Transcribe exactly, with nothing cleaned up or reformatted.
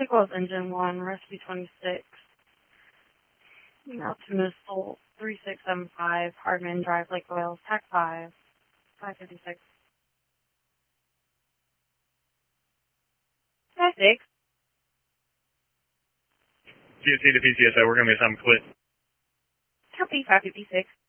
Pickles Engine one, Rescue twenty-six. Now to Missile three six seven five, Hardman Drive, Lake Oils, T A C five, five fifty-six. five six. P S C to P C S I, we're going to be assigned quit. Copy, five fifty-six.